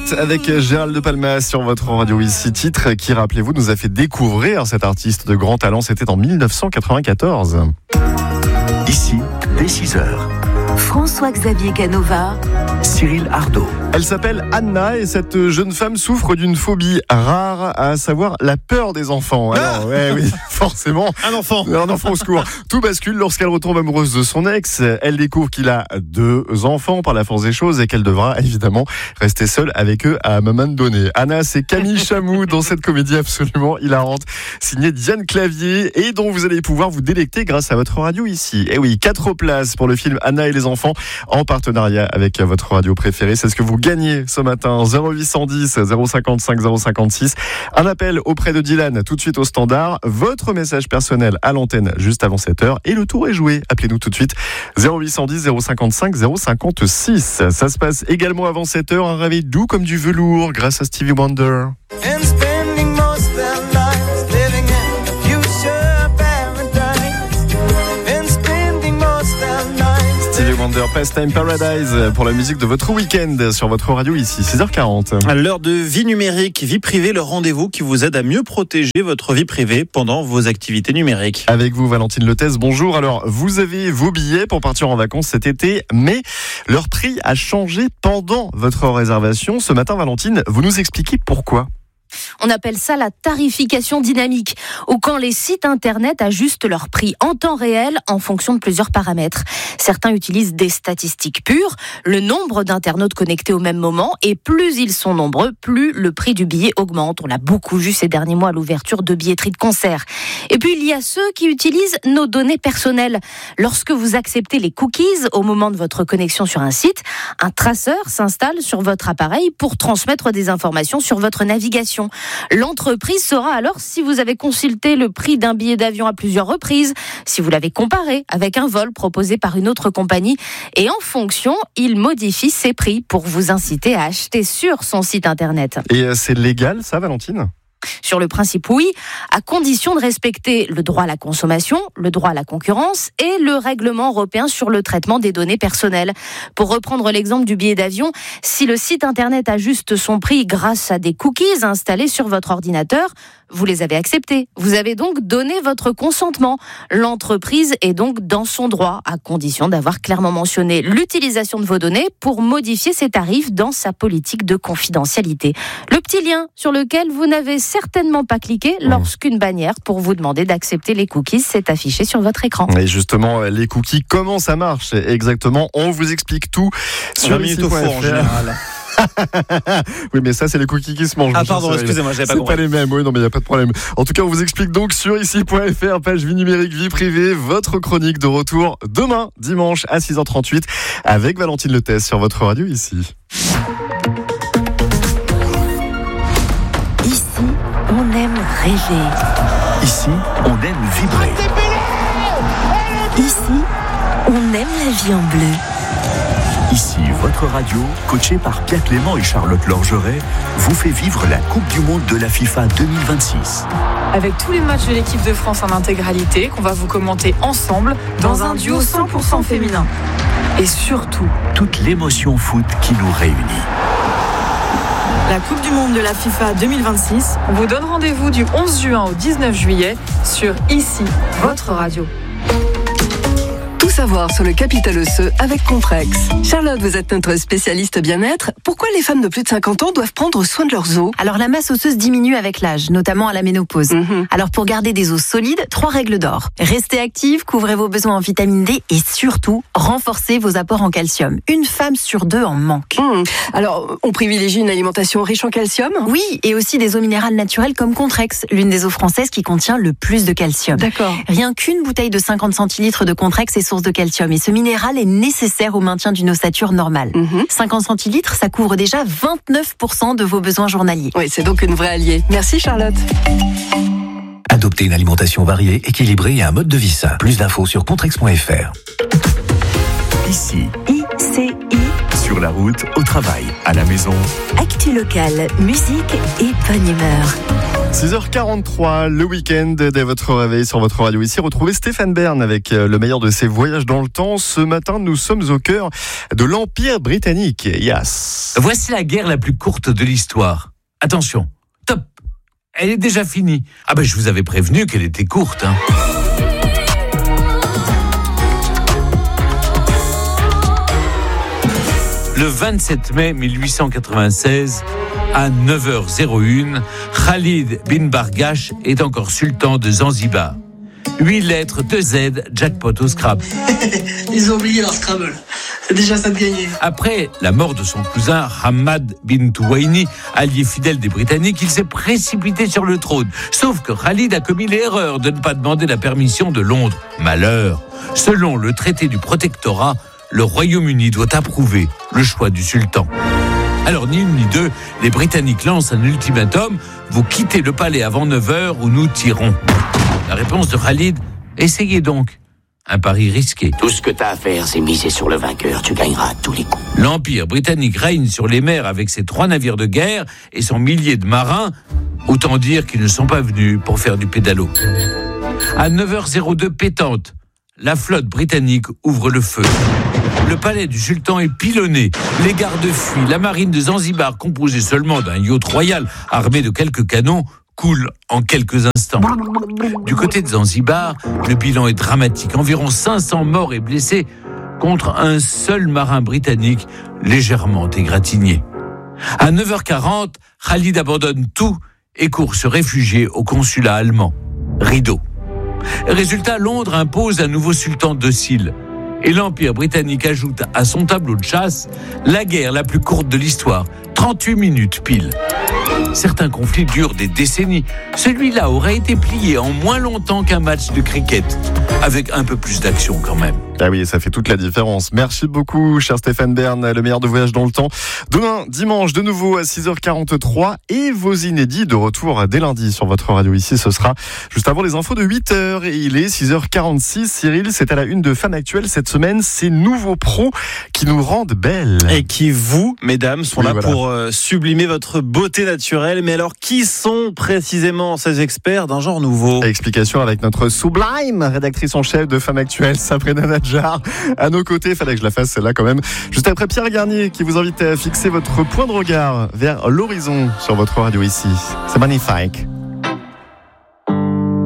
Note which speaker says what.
Speaker 1: route avec Gérald de Palmas sur votre radio ici. Titre qui, rappelez-vous, nous a fait découvrir cet artiste de grand talent. C'était en 1994.
Speaker 2: Ici, dès 6h.
Speaker 3: François-Xavier Canova,
Speaker 2: Cyril Ardo.
Speaker 1: Elle s'appelle Anna et cette jeune femme souffre d'une phobie rare, à savoir la peur des enfants. Alors, oui, forcément. Un enfant au secours. Tout bascule lorsqu'elle retombe amoureuse de son ex. Elle découvre qu'il a 2 enfants par la force des choses et qu'elle devra évidemment rester seule avec eux à un moment donné. Anna, c'est Camille Chamou dans cette comédie absolument hilarante, signée Diane Clavier et dont vous allez pouvoir vous délecter grâce à votre radio ici. Et oui, 4 places pour le film Anna et les enfants en partenariat avec votre radio préférée. C'est ce que vous gagnez ce matin. 0810 055 056. Un appel auprès de Dylan tout de suite au standard. Votre message personnel à l'antenne juste avant 7h et le tour est joué. Appelez-nous tout de suite 0810 055 056. Ça se passe également avant 7h. Un réveil doux comme du velours grâce à Stevie Wonder. Stevie Wonder, Pastime Paradise pour la musique de votre week-end sur votre radio ici, 6h40.
Speaker 4: À l'heure de Vie numérique, Vie privée, le rendez-vous qui vous aide à mieux protéger votre vie privée pendant vos activités numériques.
Speaker 1: Avec vous, Valentine Lethès, bonjour. Alors, vous avez vos billets pour partir en vacances cet été, mais leur prix a changé pendant votre réservation. Ce matin, Valentine, vous nous expliquez pourquoi ?
Speaker 3: on appelle ça la tarification dynamique, ou quand les sites internet ajustent leur prix en temps réel en fonction de plusieurs paramètres. Certains utilisent des statistiques pures, le nombre d'internautes connectés au même moment, et plus ils sont nombreux, plus le prix du billet augmente. On l'a beaucoup vu ces derniers mois à l'ouverture de billetteries de concerts. Et puis il y a ceux qui utilisent nos données personnelles. Lorsque vous acceptez les cookies au moment de votre connexion sur un site, un traceur s'installe sur votre appareil pour transmettre des informations sur votre navigation. L'entreprise saura alors si vous avez consulté le prix d'un billet d'avion à plusieurs reprises, si vous l'avez comparé avec un vol proposé par une autre compagnie, et en fonction, il modifie ses prix pour vous inciter à acheter sur son site internet.
Speaker 1: Et c'est légal ça, Valentine ?
Speaker 3: Sur le principe, oui, à condition de respecter le droit à la consommation, le droit à la concurrence et le règlement européen sur le traitement des données personnelles. Pour reprendre l'exemple du billet d'avion, si le site internet ajuste son prix grâce à des cookies installés sur votre ordinateur, vous les avez acceptés. Vous avez donc donné votre consentement. L'entreprise est donc dans son droit, à condition d'avoir clairement mentionné l'utilisation de vos données pour modifier ses tarifs dans sa politique de confidentialité. Le petit lien sur lequel vous n'avez certainement pas cliqué lorsqu'une bannière pour vous demander d'accepter les cookies s'est affichée sur votre écran.
Speaker 1: Et justement, les cookies, comment ça marche exactement ? On vous explique tout sur
Speaker 4: minute au four en général.
Speaker 1: Oui, mais ça, c'est les cookies qui se mangent.
Speaker 4: Ah, pardon, excusez-moi, j'avais pas compris.
Speaker 1: C'est pas les mêmes, oui, non, mais il n'y a pas de problème. En tout cas, on vous explique donc sur ici.fr, page vie numérique, vie privée, votre chronique de retour demain, dimanche, à 6h38, avec Valentine Lethès sur votre radio ici.
Speaker 3: Ici, on aime rêver.
Speaker 2: Ici, on aime vibrer.
Speaker 3: Ici, on aime la vie en bleu.
Speaker 2: Ici, votre radio, coachée par Pierre Clément et Charlotte Lorgeret, vous fait vivre la Coupe du Monde de la FIFA 2026.
Speaker 5: Avec tous les matchs de l'équipe de France en intégralité, qu'on va vous commenter ensemble dans un duo 100% féminin. Et surtout,
Speaker 2: toute l'émotion foot qui nous réunit.
Speaker 5: La Coupe du Monde de la FIFA 2026, on vous donne rendez-vous du 11 juin au 19 juillet sur Ici, votre radio.
Speaker 6: Tout savoir sur le capital osseux avec Comprex. Charlotte, vous êtes notre spécialiste bien-être. Pourquoi les femmes de plus de 50 ans doivent prendre soin de leurs os ?
Speaker 7: Alors la masse osseuse diminue avec l'âge, notamment à la ménopause. Alors pour garder des os solides, 3 règles d'or. Restez active, couvrez vos besoins en vitamine D et surtout, renforcez vos apports en calcium. Une femme sur 2 en manque.
Speaker 6: Alors, on privilégie une alimentation riche en calcium ?
Speaker 7: Oui, et aussi des eaux minérales naturelles comme Contrex, l'une des eaux françaises qui contient le plus de calcium.
Speaker 6: D'accord.
Speaker 7: Rien qu'une bouteille de 50 centilitres de Contrex est source de calcium et ce minéral est nécessaire au maintien d'une ossature normale. 50 centilitres, ça couvre déjà 29% de vos besoins journaliers.
Speaker 6: Oui, c'est donc une vraie alliée. Merci Charlotte.
Speaker 2: Adoptez une alimentation variée, équilibrée et un mode de vie sain. Plus d'infos sur contrex.fr. Ici,
Speaker 3: ICI,
Speaker 2: sur la route, au travail, à la maison.
Speaker 3: actu locale, musique et bonne humeur.
Speaker 1: 6h43, le week-end, dès votre réveil sur votre radio ici. Retrouvez Stéphane Bern avec le meilleur de ses voyages dans le temps. Ce matin, nous sommes au cœur de l'Empire britannique. Yes.
Speaker 8: Voici la guerre la plus courte de l'histoire. Attention, top, elle est déjà finie. Ah ben je vous avais prévenu qu'elle était courte. Le 27 mai 1896, à 9h01, Khalid bin Bargash est encore sultan de Zanzibar. 8 lettres, 2 Z, jackpot au Scrabble.
Speaker 9: Ils ont oublié leur Scrabble. C'est déjà ça de gagner.
Speaker 8: Après la mort de son cousin Hamad bin Tuwaini, allié fidèle des Britanniques, il s'est précipité sur le trône. Sauf que Khalid a commis l'erreur de ne pas demander la permission de Londres. Malheur. Selon le traité du protectorat, le Royaume-Uni doit approuver le choix du sultan. Alors, ni une ni deux, les Britanniques lancent un ultimatum. Vous quittez le palais avant 9h ou nous tirons. La réponse de Khalid, essayez donc. Un pari risqué.
Speaker 10: Tout ce que t'as à faire, c'est miser sur le vainqueur. Tu gagneras à tous les coups.
Speaker 8: L'Empire britannique règne sur les mers avec ses 3 navires de guerre et son millier de marins. Autant dire qu'ils ne sont pas venus pour faire du pédalo. À 9h02 pétante, la flotte britannique ouvre le feu. Le palais du sultan est pilonné. Les gardes fuient. La marine de Zanzibar, composée seulement d'un yacht royal armé de quelques canons, coule en quelques instants. Du côté de Zanzibar, le bilan est dramatique. Environ 500 morts et blessés contre un seul marin britannique légèrement égratigné. À 9h40, Khalid abandonne tout et court se réfugier au consulat allemand. Rideau. Résultat, Londres impose un nouveau sultan docile. Et l'Empire britannique ajoute à son tableau de chasse la guerre la plus courte de l'histoire, 38 minutes pile. Certains conflits durent des décennies. Celui-là aurait été plié en moins longtemps qu'un match de cricket, avec un peu plus d'action quand même.
Speaker 1: Ah oui, ça fait toute la différence. Merci beaucoup, cher Stéphane Bern, le meilleur de voyage dans le temps. Demain, dimanche, de nouveau à 6h43 et vos inédits de retour dès lundi sur votre radio ici. Ce sera juste avant les infos de 8h et il est 6h46. Cyril, c'est à la une de Femme Actuelle cette semaine. Ces nouveaux pros qui nous rendent belles.
Speaker 4: Et qui, vous, mesdames, sont là pour sublimer votre beauté naturelle. Mais alors, qui sont précisément ces experts d'un genre nouveau ?
Speaker 1: Explication avec notre sublime rédactrice en chef de Femme Actuelle, Sabrina Nadjar. À nos côtés, il fallait que je la fasse celle-là quand même. Juste après Pierre Garnier qui vous invite à fixer votre point de regard vers l'horizon sur votre radio ici. C'est magnifique.